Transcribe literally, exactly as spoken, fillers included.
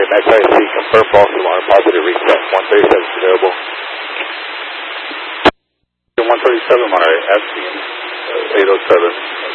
next I C, confirm false alarm, positive reset, one thirty-seven is available. one thirty-seven, Monterey, asking eight oh seven.